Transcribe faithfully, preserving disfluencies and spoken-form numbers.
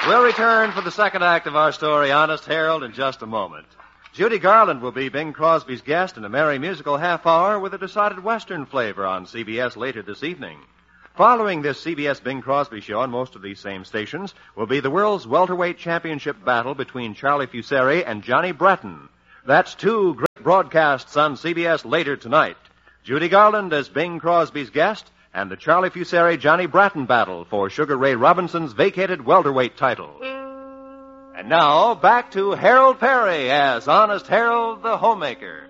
We'll return for the second act of our story, Honest Harold, in just a moment. Judy Garland will be Bing Crosby's guest in a merry musical half hour with a decided Western flavor on C B S later this evening. Following this C B S Bing Crosby show on most of these same stations will be the world's welterweight championship battle between Charlie Fusari and Johnny Breton. That's two great broadcasts on C B S later tonight. Judy Garland as Bing Crosby's guest and the Charlie Fusari-Johnny Bratton battle for Sugar Ray Robinson's vacated welterweight title. And now, back to Harold Perry as Honest Harold the Homemaker.